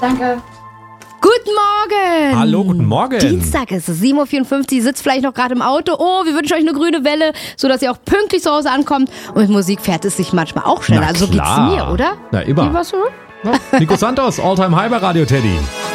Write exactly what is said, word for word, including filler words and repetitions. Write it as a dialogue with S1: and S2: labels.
S1: Danke.
S2: Guten Morgen!
S3: Hallo, guten Morgen.
S2: Dienstag ist es, sieben Uhr vierundfünfzig, sitzt vielleicht noch gerade im Auto. Oh, wir wünschen euch eine grüne Welle, sodass ihr auch pünktlich zu Hause ankommt. Und mit Musik fährt es sich manchmal auch schneller.
S3: Na
S2: Also so geht's
S3: klar.
S2: mir, oder?
S3: Na, immer.
S2: Wie war's so?
S3: Nico Santos, Alltime High bei Radio Teddy.